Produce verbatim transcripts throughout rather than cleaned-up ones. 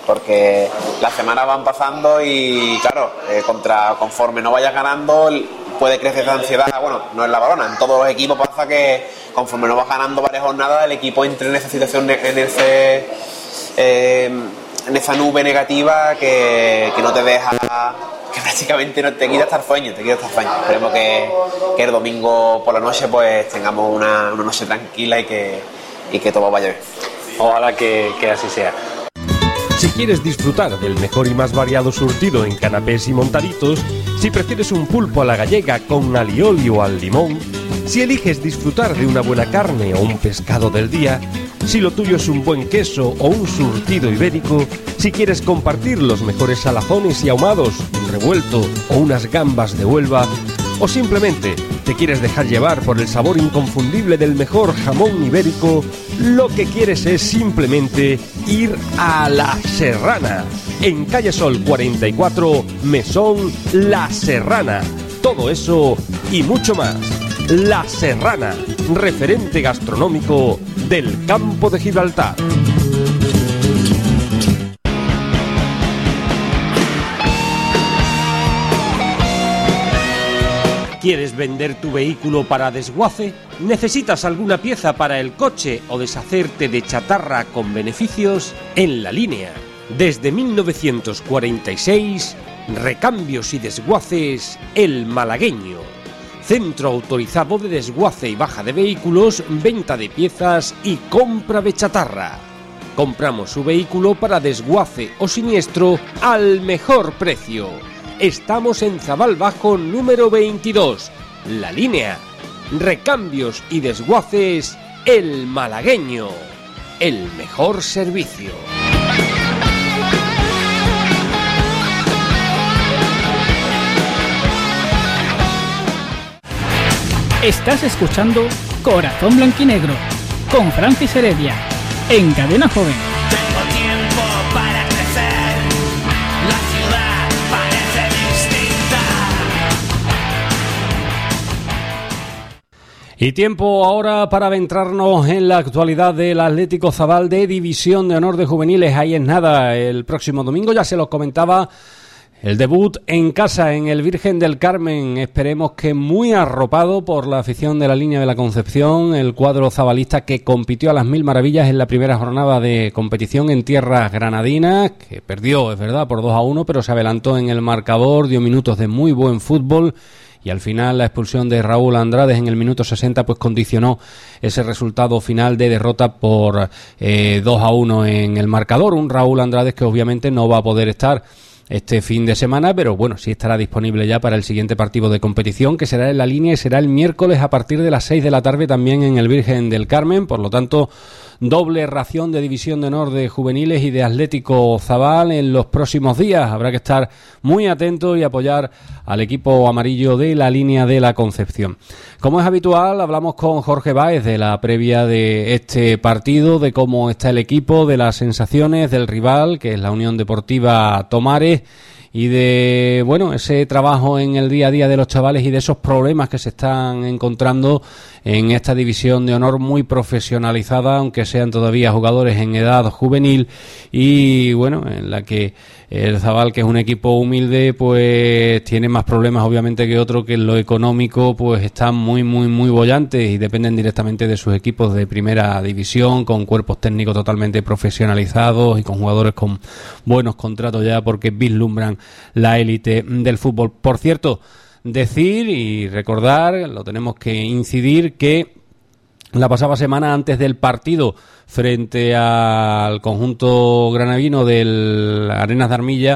porque las semanas van pasando y claro, eh, contra conforme no vayas ganando puede crecer esa ansiedad. Bueno, no es la Barona, en todos los equipos pasa que conforme no vas ganando varias jornadas el equipo entra en esa situación, en ese eh, en esa nube negativa que, que no te deja, que prácticamente no te quita hasta sueño, te quita hasta sueño. Esperemos que, que el domingo por la noche pues tengamos una, una noche tranquila y que, y que todo vaya bien. Ojalá que, que así sea. Si quieres disfrutar del mejor y más variado surtido en canapés y montaditos, si prefieres un pulpo a la gallega con alioli o al limón, si eliges disfrutar de una buena carne o un pescado del día, si lo tuyo es un buen queso o un surtido ibérico, si quieres compartir los mejores salazones y ahumados, un revuelto o unas gambas de Huelva, o simplemente te quieres dejar llevar por el sabor inconfundible del mejor jamón ibérico, lo que quieres es simplemente ir a La Serrana. En Calle Sol cuarenta y cuatro, Mesón La Serrana. Todo eso y mucho más. La Serrana, referente gastronómico del Campo de Gibraltar. ¿Quieres vender tu vehículo para desguace? ¿Necesitas alguna pieza para el coche o deshacerte de chatarra con beneficios? En La Línea, desde mil novecientos cuarenta y seis, Recambios y Desguaces El Malagueño. Centro autorizado de desguace y baja de vehículos, venta de piezas y compra de chatarra. Compramos su vehículo para desguace o siniestro al mejor precio. Estamos en Zabal Bajo número veintidós, La Línea. Recambios y Desguaces El Malagueño. El mejor servicio. Estás escuchando Corazón Blanquinegro con Francis Heredia en Cadena Joven. Tengo tiempo para crecer, la ciudad parece distinta. Y tiempo ahora para adentrarnos en la actualidad del Atlético Zabal de División de Honor de Juveniles. Ahí es nada, el próximo domingo, ya se los comentaba, el debut en casa en el Virgen del Carmen, esperemos que muy arropado por la afición de la Línea de la Concepción, el cuadro zabalista que compitió a las mil maravillas en la primera jornada de competición en tierras granadinas, que perdió, es verdad, por dos a uno, pero se adelantó en el marcador, dio minutos de muy buen fútbol y al final la expulsión de Raúl Andrades en el minuto sesenta pues condicionó ese resultado final de derrota por eh, dos a uno en el marcador. Un Raúl Andrades que obviamente no va a poder estar este fin de semana, pero bueno, sí estará disponible ya para el siguiente partido de competición, que será en La Línea y será el miércoles a partir de las seis de la tarde también en el Virgen del Carmen. Por lo tanto, doble ración de División de Honor de Juveniles y de Atlético Zabal en los próximos días. Habrá que estar muy atento y apoyar al equipo amarillo de La Línea de la Concepción. Como es habitual, hablamos con Jorge Báez de la previa de este partido, de cómo está el equipo, de las sensaciones del rival, que es la Unión Deportiva Tomares, y de, bueno, ese trabajo en el día a día de los chavales y de esos problemas que se están encontrando en esta división de honor muy profesionalizada, aunque sean todavía jugadores en edad juvenil, y bueno, en la que el Zabal, que es un equipo humilde, pues tiene más problemas obviamente que otro, que en lo económico pues están muy muy muy bollantes y dependen directamente de sus equipos de primera división, con cuerpos técnicos totalmente profesionalizados y con jugadores con buenos contratos ya, porque vislumbran la élite del fútbol. Por cierto, decir y recordar, lo tenemos que incidir, que la pasada semana, antes del partido frente al conjunto granadino del Arenas de Armilla,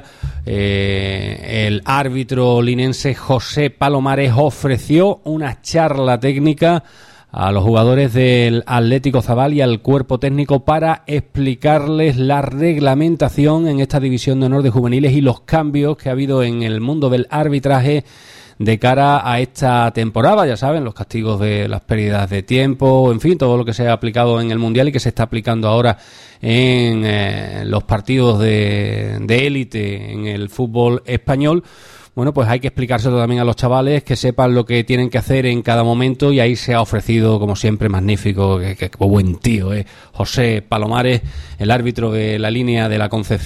eh, el árbitro linense José Palomares ofreció una charla técnica a los jugadores del Atlético Zabal y al cuerpo técnico para explicarles la reglamentación en esta división de honor de juveniles y los cambios que ha habido en el mundo del arbitraje de cara a esta temporada. Ya saben, los castigos de las pérdidas de tiempo, en fin, todo lo que se ha aplicado en el Mundial y que se está aplicando ahora en eh, los partidos de, de élite en el fútbol español. Bueno, pues hay que explicárselo también a los chavales, que sepan lo que tienen que hacer en cada momento, y ahí se ha ofrecido, como siempre, magnífico, que, que, que buen tío, eh, José Palomares, el árbitro de La Línea de la Concepción.